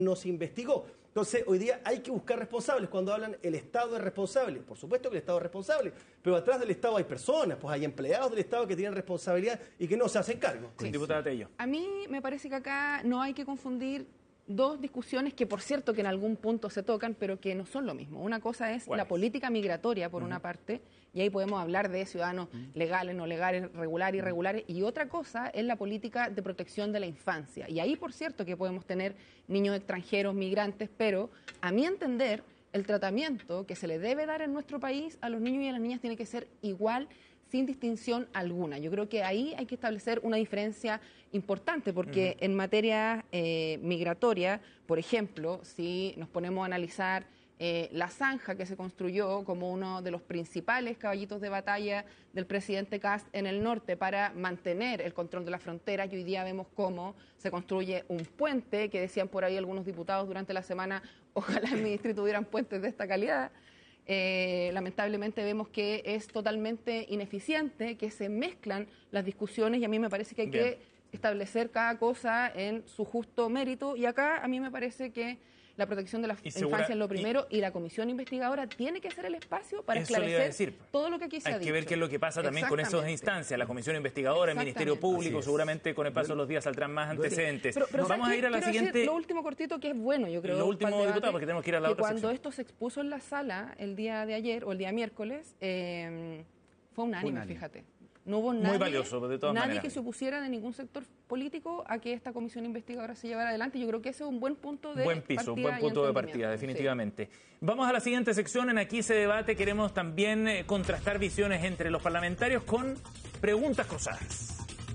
no se investigó. Entonces, hoy día hay que buscar responsables. Cuando hablan el Estado es responsable, por supuesto que el Estado es responsable, pero atrás del Estado hay personas, pues hay empleados del Estado que tienen responsabilidad y que no se hacen cargo. Sí. Diputada Tello. A mí me parece que acá no hay que confundir dos discusiones que, por cierto, que en algún punto se tocan, pero que no son lo mismo. Una cosa es la política migratoria, por una parte, y ahí podemos hablar de ciudadanos legales, no legales, regulares, irregulares, y otra cosa es la política de protección de la infancia. Y ahí, por cierto, que podemos tener niños extranjeros, migrantes, pero a mi entender, el tratamiento que se le debe dar en nuestro país a los niños y a las niñas tiene que ser igual, sin distinción alguna. Yo creo que ahí hay que establecer una diferencia importante, porque en materia migratoria, por ejemplo, si nos ponemos a analizar la zanja que se construyó como uno de los principales caballitos de batalla del presidente Kast en el norte para mantener el control de la frontera, y hoy día vemos cómo se construye un puente, que decían por ahí algunos diputados durante la semana, ojalá en mi distrito hubieran puentes de esta calidad. Lamentablemente vemos que es totalmente ineficiente, que se mezclan las discusiones, y a mí me parece que hay que establecer cada cosa en su justo mérito, y acá a mí me parece que la protección de la infancia es lo primero, y la comisión investigadora tiene que ser el espacio para esclarecer todo lo que aquí se ha dicho. Hay que ver qué es lo que pasa también con esas instancias, la comisión investigadora, el Ministerio Público, seguramente con el paso de los días saldrán más antecedentes. Pero vamos a ir a la siguiente... Lo último cortito, que es bueno, yo creo. Lo último, diputado, porque tenemos que ir a la otra cuando sección. esto se expuso en la sala el día de ayer, o el día miércoles, fue unánime, fíjate. No hubo nadie, muy valioso, de todas maneras, que se opusiera de ningún sector político a que esta comisión investigadora se llevara adelante. Yo creo que ese es un buen punto de partida. Un buen punto de partida, definitivamente. Sí. Vamos a la siguiente sección. En Aquí se debate queremos también contrastar visiones entre los parlamentarios con preguntas cruzadas.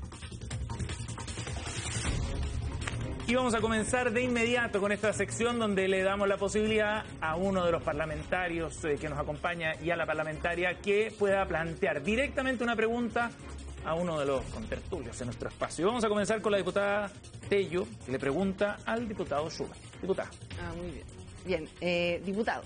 Y vamos a comenzar de inmediato con esta sección donde le damos la posibilidad a uno de los parlamentarios que nos acompaña y a la parlamentaria que pueda plantear directamente una pregunta a uno de los contertulios en nuestro espacio. Y vamos a comenzar con la diputada Tello, que le pregunta al diputado Schubert. Diputada. Muy bien. Bien, diputado.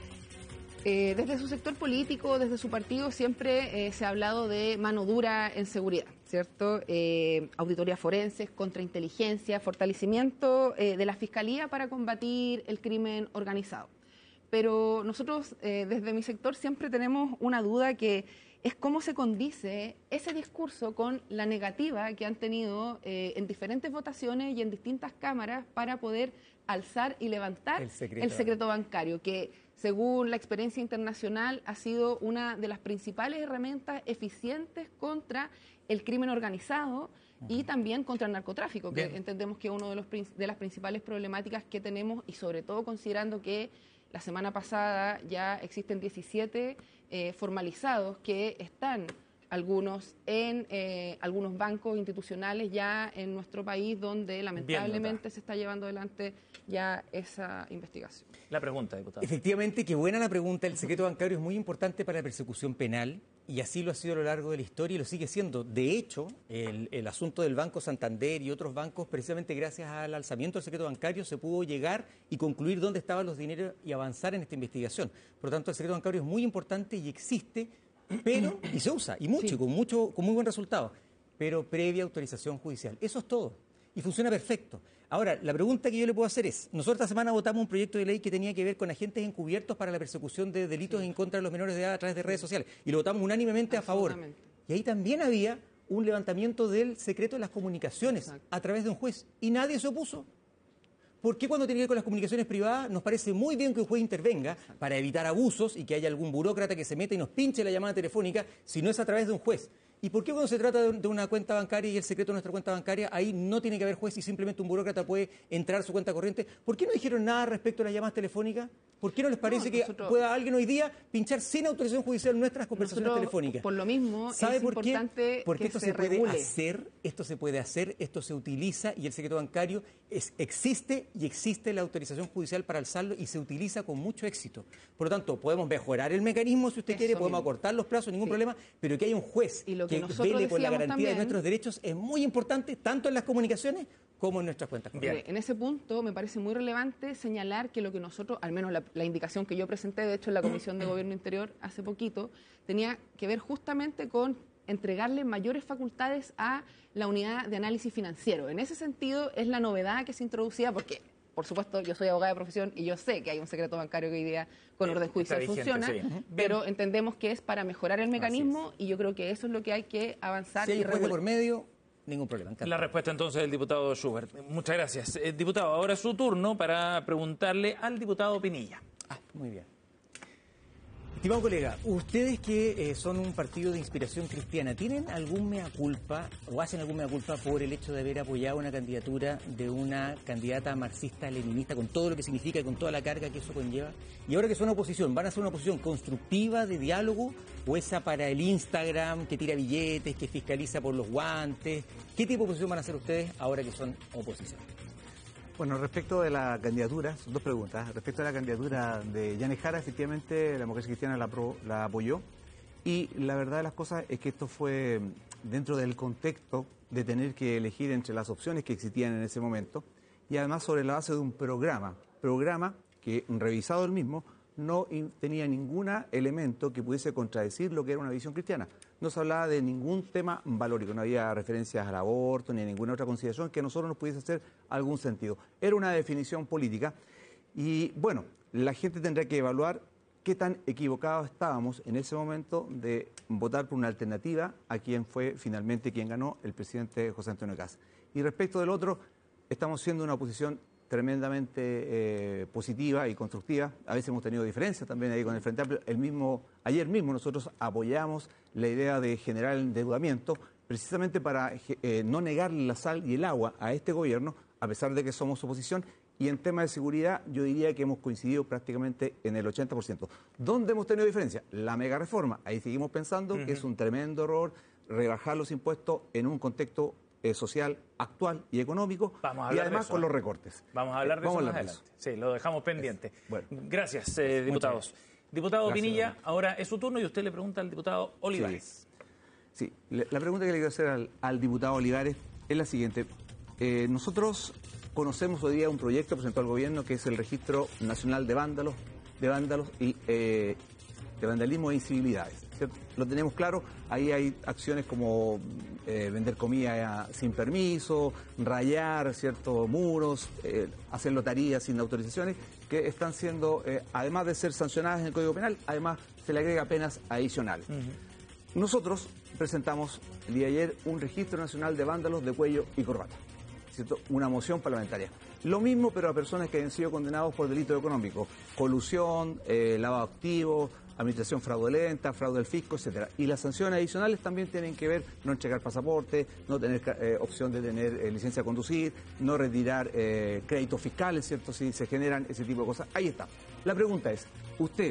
Desde su sector político, desde su partido, siempre se ha hablado de mano dura en seguridad, ¿cierto? Auditorías forenses, contrainteligencia, fortalecimiento de la Fiscalía para combatir el crimen organizado. Pero nosotros, desde mi sector, siempre tenemos una duda, que es cómo se condice ese discurso con la negativa que han tenido en diferentes votaciones y en distintas cámaras para poder alzar y levantar el secreto bancario, que según la experiencia internacional ha sido una de las principales herramientas eficientes contra el crimen organizado y también contra el narcotráfico, que entendemos que es una de las principales problemáticas que tenemos, y sobre todo considerando que la semana pasada ya existen 17 formalizados que están algunos en algunos bancos institucionales ya en nuestro país, donde lamentablemente se está llevando adelante ya esa investigación. La pregunta, diputado. Efectivamente, qué buena la pregunta. El secreto bancario es muy importante para la persecución penal, y así lo ha sido a lo largo de la historia y lo sigue siendo. De hecho, el asunto del Banco Santander y otros bancos, precisamente gracias al alzamiento del secreto bancario, se pudo llegar y concluir dónde estaban los dineros y avanzar en esta investigación. Por lo tanto, el secreto bancario es muy importante y existe, pero, y se usa, y mucho, con muy buen resultado, pero previa autorización judicial. Eso es todo. Y funciona perfecto. Ahora, la pregunta que yo le puedo hacer es, nosotros esta semana votamos un proyecto de ley que tenía que ver con agentes encubiertos para la persecución de delitos en contra de los menores de edad a través de redes sociales, y lo votamos unánimemente a favor. Y ahí también había un levantamiento del secreto de las comunicaciones a través de un juez, y nadie se opuso. ¿Por qué cuando tiene que ver con las comunicaciones privadas nos parece muy bien que un juez intervenga para evitar abusos y que haya algún burócrata que se meta y nos pinche la llamada telefónica, si no es a través de un juez? ¿Y por qué cuando se trata de una cuenta bancaria y el secreto de nuestra cuenta bancaria, ahí no tiene que haber juez y simplemente un burócrata puede entrar a su cuenta corriente? ¿Por qué no dijeron nada respecto a las llamadas telefónicas? ¿Por qué no les parece que pueda alguien hoy día pinchar sin autorización judicial nuestras conversaciones telefónicas? Por lo mismo, ¿sabe es por qué? importante Porque que esto se se puede regule. esto se utiliza, y el secreto bancario existe, y existe la autorización judicial para alzarlo, y se utiliza con mucho éxito. Por lo tanto, podemos mejorar el mecanismo si usted quiere, podemos acortar los plazos, ningún problema, pero que haya un juez que vele por la garantía de nuestros derechos es muy importante, tanto en las comunicaciones como en nuestras cuentas. En ese punto me parece muy relevante señalar que lo que nosotros, al menos la indicación que yo presenté, de hecho en la Comisión de Gobierno Interior hace poquito, tenía que ver justamente con entregarle mayores facultades a la unidad de análisis financiero. En ese sentido es la novedad que se introducía, porque por supuesto, yo soy abogada de profesión y yo sé que hay un secreto bancario que hoy día con orden judicial funciona, pero entendemos que es para mejorar el mecanismo y yo creo que eso es lo que hay que avanzar. Si hay un juez por medio, ningún problema. La respuesta entonces del diputado Schubert. Muchas gracias. Diputado, ahora es su turno para preguntarle al diputado Pinilla. Muy bien. Estimado colega, ustedes que son un partido de inspiración cristiana, ¿tienen algún mea culpa o hacen algún mea culpa por el hecho de haber apoyado una candidatura de una candidata marxista-leninista con todo lo que significa y con toda la carga que eso conlleva? Y ahora que son oposición, ¿van a ser una oposición constructiva, de diálogo, o esa para el Instagram, que tira billetes, que fiscaliza por los guantes? ¿Qué tipo de oposición van a hacer ustedes ahora que son oposición? Bueno, respecto de la candidatura, son dos preguntas. Respecto a la candidatura de Yanis Jara, efectivamente la Democracia Cristiana la apoyó y la verdad de las cosas es que esto fue dentro del contexto de tener que elegir entre las opciones que existían en ese momento y además sobre la base de un programa que revisado el mismo no tenía ningún elemento que pudiese contradecir lo que era una visión cristiana. No se hablaba de ningún tema valórico, no había referencias al aborto ni a ninguna otra consideración que a nosotros nos pudiese hacer algún sentido. Era una definición política y, bueno, la gente tendrá que evaluar qué tan equivocados estábamos en ese momento de votar por una alternativa a quien fue finalmente quien ganó, el presidente José Antonio Kast. Y respecto del otro, estamos siendo una oposición tremendamente positiva y constructiva. A veces hemos tenido diferencias también ahí con el Frente Amplio. Ayer mismo nosotros apoyamos la idea de generar el endeudamiento precisamente para no negarle la sal y el agua a este gobierno, a pesar de que somos oposición. Y en tema de seguridad yo diría que hemos coincidido prácticamente en el 80%. ¿Dónde hemos tenido diferencia? La mega reforma. Ahí seguimos pensando que es un tremendo error rebajar los impuestos en un contexto social, actual y económico, y además con los recortes. Vamos a hablar de eso más adelante. Sí, lo dejamos pendiente. Bueno. Gracias, diputados. Diputado Pinilla, ahora es su turno y usted le pregunta al diputado Olivares. Sí. La pregunta que le quiero hacer al diputado Olivares es la siguiente. Nosotros conocemos hoy día un proyecto presentado al gobierno que es el Registro Nacional de Vándalos y de vandalismo e incivilidades. ¿Cierto? Lo tenemos claro, ahí hay acciones como vender comida sin permiso, rayar ciertos muros, hacer loterías sin autorizaciones, que están siendo, además de ser sancionadas en el Código Penal, además se le agrega penas adicionales. Nosotros presentamos el día de ayer un registro nacional de vándalos de cuello y corbata, ¿cierto? Una moción parlamentaria. Lo mismo, pero a personas que hayan sido condenados por delitos económicos, colusión, lavado de activos, administración fraudulenta, fraude al fisco, etcétera. Y las sanciones adicionales también tienen que ver no entregar pasaporte, no tener opción de tener licencia de conducir, no retirar créditos fiscales, ¿cierto? Si se generan ese tipo de cosas. Ahí está. La pregunta es, ¿usted,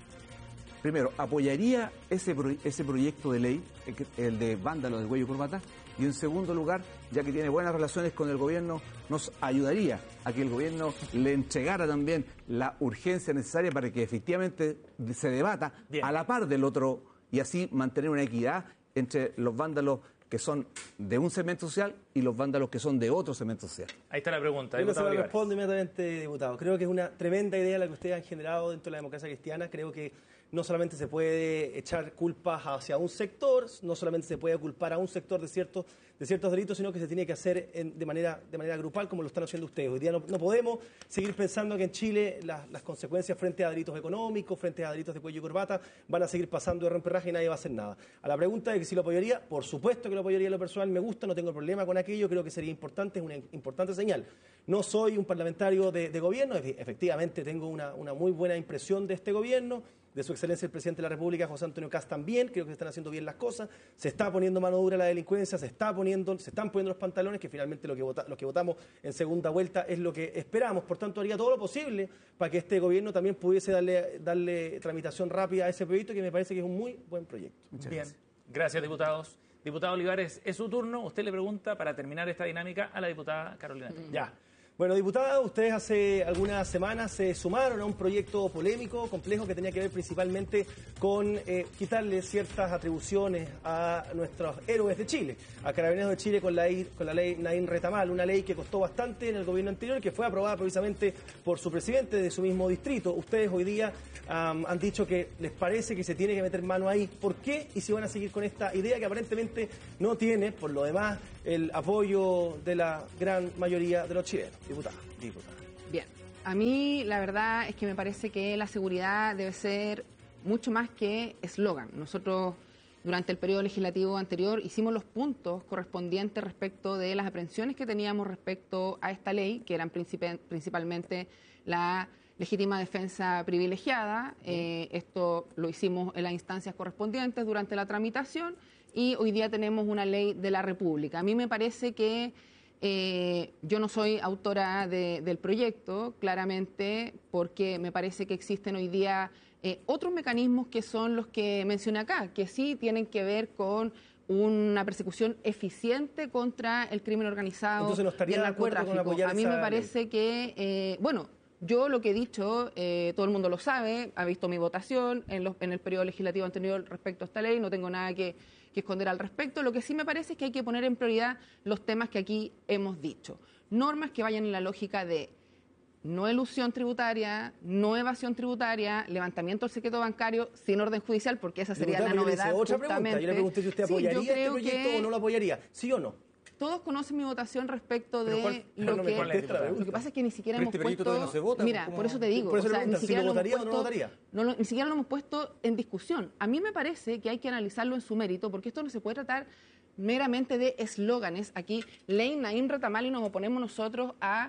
primero, apoyaría ese proyecto de ley, el de vándalo de cuello y corbata? Y en segundo lugar, ya que tiene buenas relaciones con el gobierno, nos ayudaría a que el gobierno le entregara también la urgencia necesaria para que efectivamente se debata a la par del otro y así mantener una equidad entre los vándalos que son de un segmento social y los vándalos que son de otro segmento social. Ahí está la pregunta. Yo se la respondo inmediatamente, diputado. Creo que es una tremenda idea la que ustedes han generado dentro de la democracia cristiana. Creo que no solamente se puede echar culpas hacia un sector, no solamente se puede culpar a un sector de ciertos delitos, sino que se tiene que hacer de manera grupal, como lo están haciendo ustedes. Hoy día no podemos seguir pensando que en Chile las consecuencias frente a delitos económicos, frente a delitos de cuello y corbata, van a seguir pasando de romperraje y nadie va a hacer nada. A la pregunta de que si lo apoyaría, por supuesto que lo apoyaría en lo personal, me gusta, no tengo problema con aquello, creo que sería importante, es una importante señal. No soy un parlamentario de gobierno, efectivamente tengo una muy buena impresión de este gobierno, de su excelencia el presidente de la República, José Antonio Kast también, creo que se están haciendo bien las cosas, se está poniendo mano dura a la delincuencia, se están poniendo los pantalones, que finalmente lo que votamos en segunda vuelta es lo que esperamos, por tanto haría todo lo posible para que este gobierno también pudiese darle tramitación rápida a ese proyecto, que me parece que es un muy buen proyecto. Muchas gracias. Gracias, diputados. Diputado Olivares, es su turno, usted le pregunta para terminar esta dinámica a la diputada Carolina. Ya. Bueno, diputados, ustedes hace algunas semanas se sumaron a un proyecto polémico, complejo, que tenía que ver principalmente con quitarle ciertas atribuciones a nuestros héroes de Chile, a Carabineros de Chile con la ley Naín Retamal, una ley que costó bastante en el gobierno anterior, que fue aprobada precisamente por su presidente de su mismo distrito. Ustedes hoy día han dicho que les parece que se tiene que meter mano ahí. ¿Por qué? Y si van a seguir con esta idea que aparentemente no tiene, por lo demás, el apoyo de la gran mayoría de los chilenos. Diputada. Bien. A mí la verdad es que me parece que la seguridad debe ser mucho más que eslogan. Nosotros durante el periodo legislativo anterior hicimos los puntos correspondientes respecto de las aprehensiones que teníamos respecto a esta ley, que eran principalmente la legítima defensa privilegiada. Esto lo hicimos en las instancias correspondientes durante la tramitación y hoy día tenemos una ley de la República. A mí me parece que yo no soy autora del proyecto, claramente, porque me parece que existen hoy día otros mecanismos que son los que mencioné acá, que sí tienen que ver con una persecución eficiente contra el crimen organizado. Entonces no estaría y el de acuerdo con narcotráfico. apoyar A mí esa me parece que, bueno, yo lo que he dicho, todo el mundo lo sabe, ha visto mi votación en el periodo legislativo anterior respecto a esta ley, no tengo nada que esconder al respecto. Lo que sí me parece es que hay que poner en prioridad los temas que aquí hemos dicho. Normas que vayan en la lógica de no elusión tributaria, no evasión tributaria, levantamiento del secreto bancario sin orden judicial, porque esa sería la novedad. Otra pregunta. Yo le pregunté si usted apoyaría este proyecto o no lo apoyaría. ¿Sí o no? Todos conocen mi votación respecto de lo que pasa es que ni siquiera hemos proyecto puesto. todavía no se vota, Mira, por eso te digo, por eso le pregunto, ¿si lo votaría o no lo votaría? Ni siquiera lo hemos puesto en discusión. A mí me parece que hay que analizarlo en su mérito, porque esto no se puede tratar meramente de eslóganes. Aquí, Ley Naim Ratamali, nos oponemos nosotros a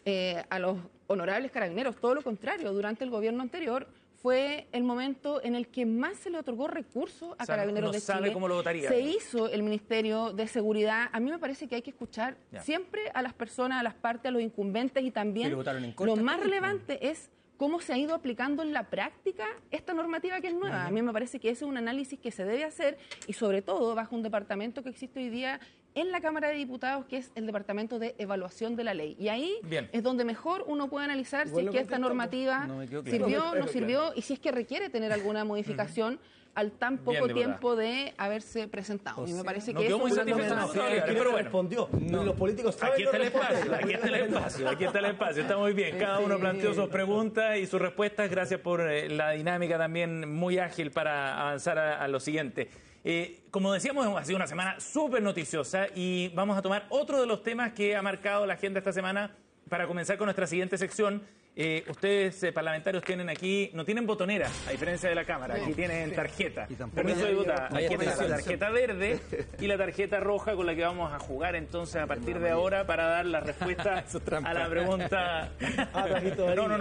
los honorables carabineros. Todo lo contrario, durante el gobierno anterior fue el momento en el que más se le otorgó recursos a Carabineros de Chile. No sabe cómo lo votaría. Se hizo el Ministerio de Seguridad. A mí me parece que hay que escuchar siempre a las personas, a las partes, a los incumbentes y también lo más relevante es cómo se ha ido aplicando en la práctica esta normativa que es nueva. A mí me parece que ese es un análisis que se debe hacer y sobre todo bajo un departamento que existe hoy día en la Cámara de Diputados, que es el Departamento de Evaluación de la Ley. Y ahí es donde mejor uno puede analizar si es que esta normativa sirvió, no sirvió, y si es que requiere tener alguna modificación al tan poco tiempo de haberse presentado. Y me parece que eso es una novedad. pero bueno, respondió. Los políticos saben. Aquí está el espacio, aquí está el espacio. Está muy bien. Cada uno planteó sus preguntas y sus respuestas. Gracias por la dinámica también muy ágil para avanzar a lo siguiente. Como decíamos, ha sido una semana súper noticiosa y vamos a tomar otro de los temas que ha marcado la agenda esta semana para comenzar con nuestra siguiente sección. Ustedes, parlamentarios, tienen aquí, no tienen botonera, a diferencia de la Cámara, aquí tienen tarjeta. Permiso de votar. Aquí está la tarjeta verde y la tarjeta roja con la que vamos a jugar entonces a partir de ahora para dar la respuesta a la pregunta. No.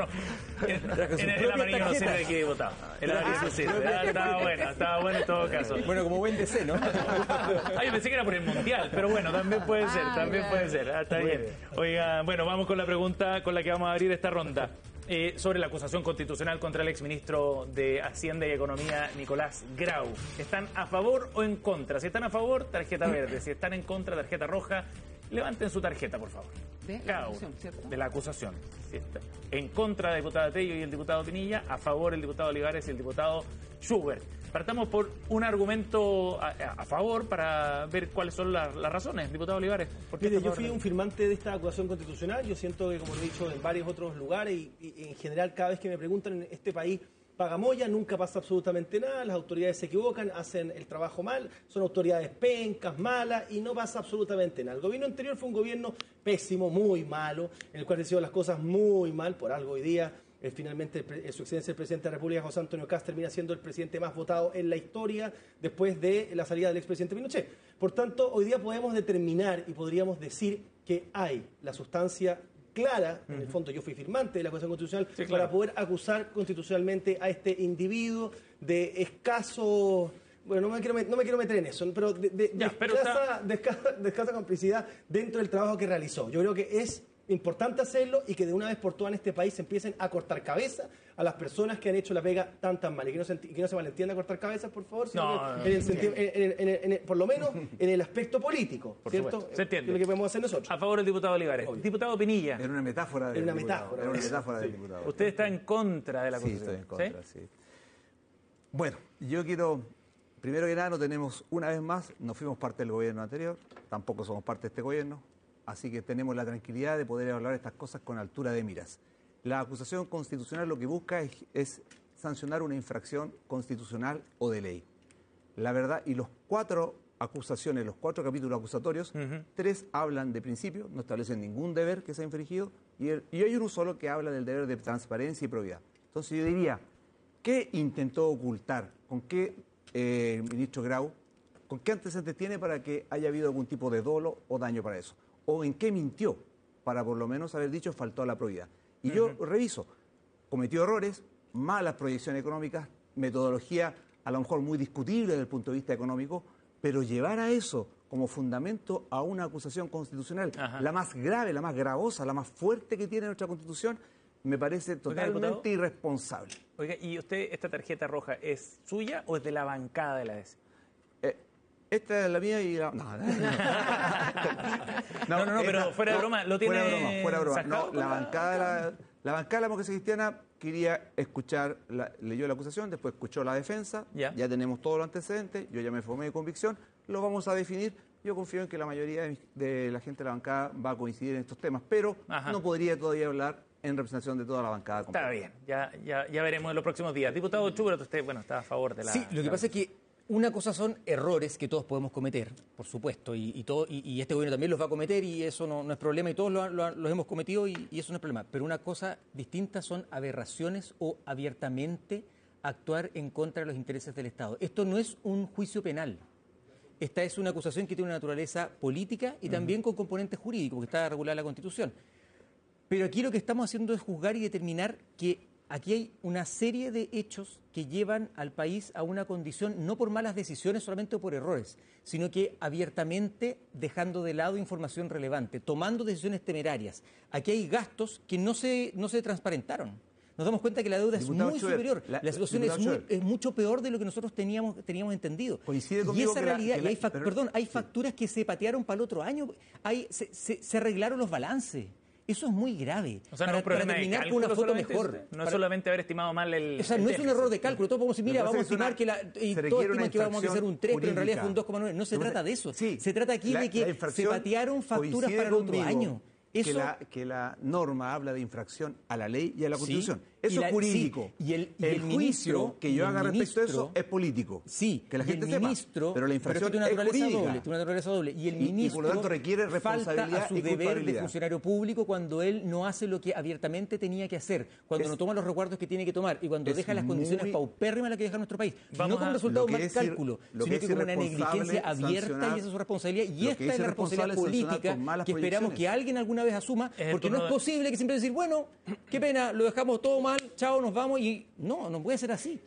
En el amarillo no sé de qué he votado. El amarillo sí. Estaba bueno en todo caso. Bueno, como buen DC, ¿no? Yo pensé que era por el Mundial, pero bueno, también puede ser, está bien. Oiga, bueno, vamos con la pregunta con la que vamos a abrir esta ronda. Sobre la acusación constitucional contra el exministro de Hacienda y Economía, Nicolás Grau. ¿Están a favor o en contra? Si están a favor, tarjeta verde. Si están en contra, tarjeta roja. Levanten su tarjeta, por favor. De la acusación, ¿cierto? De la acusación. En contra, la diputada Tello y el diputado Pinilla. A favor, el diputado Olivares y el diputado Schubert. Partamos por un argumento a favor para ver cuáles son las razones, diputado Olivares. Mire, yo fui un firmante de esta acusación constitucional. Yo siento que, como he dicho en varios otros lugares y en general cada vez que me preguntan en este país, pagamoya, nunca pasa absolutamente nada, las autoridades se equivocan, hacen el trabajo mal, son autoridades pencas, malas y no pasa absolutamente nada. El gobierno anterior fue un gobierno pésimo, muy malo, en el cual se hicieron las cosas muy mal, por algo hoy día. Finalmente, su excelencia el presidente de la República, José Antonio Kast, termina siendo el presidente más votado en la historia después de la salida del expresidente Pinochet. Por tanto, hoy día podemos determinar y podríamos decir que hay la sustancia clara, en el fondo yo fui firmante de la acusación constitucional, para poder acusar constitucionalmente a este individuo de escaso... Bueno, no me quiero meter en eso, pero de escasa complicidad dentro del trabajo que realizó. Yo creo que es importante hacerlo y que de una vez por todas en este país se empiecen a cortar cabeza a las personas que han hecho la pega tan mal. Y que no se malentienda cortar cabezas, por favor, sino por lo menos en el aspecto político, por ¿cierto? Supuesto. Se entiende. Es lo que podemos hacer nosotros. A favor el diputado Olivares. Obvio. Diputado Pinilla. Era una metáfora del diputado. Era una metáfora del diputado. ¿Usted está en contra de la acusación? Sí, estoy en contra, sí. Bueno, yo quiero... Primero que nada, no fuimos parte del gobierno anterior, tampoco somos parte de este gobierno, así que tenemos la tranquilidad de poder evaluar estas cosas con altura de miras. La acusación constitucional lo que busca es sancionar una infracción constitucional o de ley. La verdad, y los 4 acusaciones, los 4 capítulos acusatorios, 3 hablan de principio, no establecen ningún deber que sea infringido, y hay uno solo que habla del deber de transparencia y probidad. Entonces yo diría, ¿qué intentó ocultar? ¿Con qué, ministro Grau, con qué antecedentes tiene para que haya habido algún tipo de dolo o daño para eso? ¿O en qué mintió para por lo menos haber dicho faltó a la probidad? Y yo reviso, cometió errores, malas proyecciones económicas, metodología a lo mejor muy discutible desde el punto de vista económico, pero llevar a eso como fundamento a una acusación constitucional, la más grave, la más gravosa, la más fuerte que tiene nuestra Constitución, me parece totalmente irresponsable. Oiga, ¿y usted, esta tarjeta roja, es suya o es de la bancada de la DC? Esta es la mía y la... No, pero fuera de broma, ¿lo tiene fuera de broma. sacado? No, la bancada de la Democracia Cristiana quería escuchar, leyó la acusación, después escuchó la defensa, ya tenemos todos los antecedentes, yo ya me formé de convicción, lo vamos a definir. Yo confío en que la mayoría de la gente de la bancada va a coincidir en estos temas, pero no podría todavía hablar en representación de toda la bancada completa. Está bien, ya veremos en los próximos días. Diputado Schubert, usted, está a favor de la... Sí, lo que pasa es que una cosa son errores que todos podemos cometer, por supuesto, y este gobierno también los va a cometer y eso no es problema y todos los hemos cometido y eso no es problema. Pero una cosa distinta son aberraciones o abiertamente actuar en contra de los intereses del Estado. Esto no es un juicio penal. Esta es una acusación que tiene una naturaleza política y también con componentes jurídicos, que está regulada en la Constitución. Pero aquí lo que estamos haciendo es juzgar y determinar que aquí hay una serie de hechos que llevan al país a una condición, no por malas decisiones solamente o por errores, sino que abiertamente dejando de lado información relevante, tomando decisiones temerarias. Aquí hay gastos que no se transparentaron. Nos damos cuenta que la deuda es muy superior. La situación es mucho peor de lo que nosotros teníamos entendido. Coincide y conmigo esa realidad, hay facturas que se patearon para el otro año, se arreglaron los balances. Eso es muy grave. O sea, no es un problema de cálculo, con una foto mejor. No es solamente haber estimado mal el... O sea, no es un error de cálculo. Todos podemos decir, mira, vamos a estimar que todos estiman que vamos a hacer un 3, pero en realidad fue un 2,9. No se trata de eso. Sí, se trata aquí de que se patearon facturas para el otro año. Que la norma habla de infracción a la ley y a la Constitución. Eso es jurídico. Sí, y el juicio que yo haga respecto a eso es político. Sí, que la gente sepa. Pero la infracción es jurídica. Tiene una naturaleza doble. Y el ministro, por lo tanto, requiere responsabilidad falta a su deber de funcionario público cuando él no hace lo que abiertamente tenía que hacer, cuando no toma los recuerdos que tiene que tomar y cuando deja las condiciones paupérrimas en las que deja nuestro país. No como resultado de un mal cálculo, sino que como una negligencia abierta, y esa es su responsabilidad. Y esta es la responsabilidad política que esperamos que alguien alguna vez asuma, porque no es posible que siempre decir, bueno, qué pena, lo dejamos todo mal, chao, nos vamos, y no puede ser así.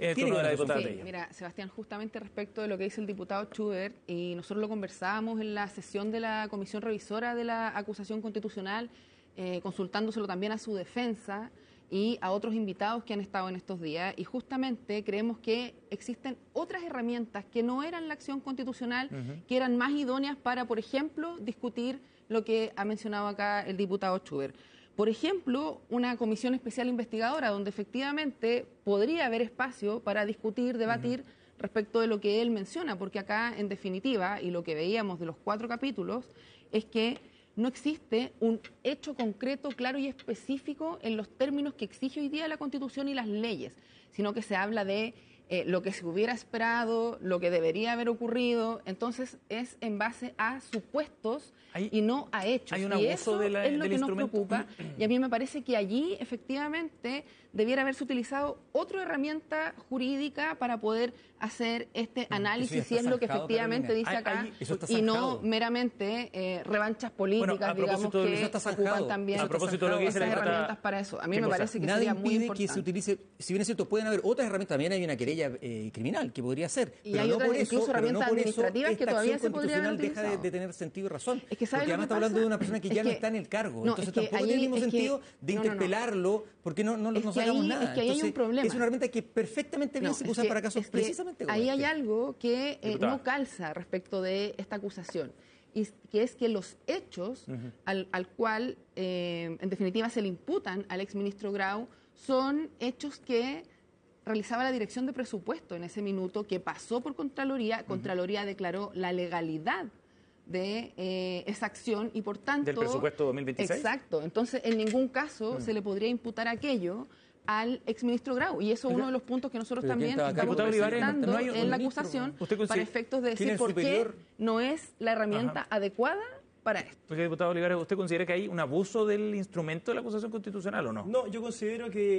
Mira, Sebastián, justamente respecto de lo que dice el diputado Schubert, y nosotros lo conversábamos en la sesión de la Comisión Revisora de la Acusación Constitucional, consultándoselo también a su defensa y a otros invitados que han estado en estos días, y justamente creemos que existen otras herramientas que no eran la acción constitucional, que eran más idóneas para, por ejemplo, discutir lo que ha mencionado acá el diputado Schubert. Por ejemplo, una comisión especial investigadora donde efectivamente podría haber espacio para discutir, debatir respecto de lo que él menciona, porque acá, en definitiva, y lo que veíamos de los 4 capítulos, es que no existe un hecho concreto, claro y específico en los términos que exige hoy día la Constitución y las leyes, sino que se habla de lo que se hubiera esperado, lo que debería haber ocurrido. Entonces es en base a supuestos y no a hechos. Hay un abuso y eso es lo que nos preocupa, y a mí me parece que allí efectivamente debiera haberse utilizado otra herramienta jurídica para poder hacer este análisis, si es lo que efectivamente dice acá, y no meramente revanchas políticas, digamos, que ocupan también esas herramientas para eso. A mí me parece que sería muy importante. Que se utilice, si bien es cierto, pueden haber otras herramientas, también hay una querella criminal que podría ser. Y hay otras, incluso herramientas administrativas que todavía se podrían haber utilizado. Deja de tener sentido y razón. Es que porque además está hablando de una persona que ya no está en el cargo. Entonces tampoco tiene el mismo sentido de interpelarlo, porque no sacamos nada. Es que ahí hay un problema. Es una herramienta que perfectamente bien se usa para casos precisamente como ahí hay algo que no calza respecto de esta acusación, y que es que los hechos al cual, en definitiva, se le imputan al exministro Grau son hechos que realizaba la Dirección de Presupuesto en ese minuto, que pasó por Contraloría. Contraloría declaró la legalidad de esa acción y, por tanto... ¿Del presupuesto 2026? Exacto. Entonces, en ningún caso se le podría imputar aquello, al exministro Grau. Y eso es uno de los puntos que nosotros Pero también ¿quién estaba estamos acá? Diputado Olivares, presentando no hay un en la ministro, acusación ¿usted considera- para efectos de ¿quién decir es por qué superior? no es la herramienta adecuada para esto. Porque, diputado Olivares, ¿usted considera que hay un abuso del instrumento de la acusación constitucional o no? No, yo considero que